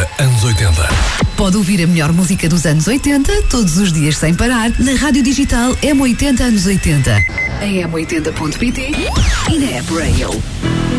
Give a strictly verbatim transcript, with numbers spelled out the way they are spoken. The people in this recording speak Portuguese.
anos oitenta. Pode ouvir a melhor música dos anos oitenta, todos os dias sem parar, na rádio digital M oitenta anos oitenta. Em m oitenta ponto pt e na App Rail.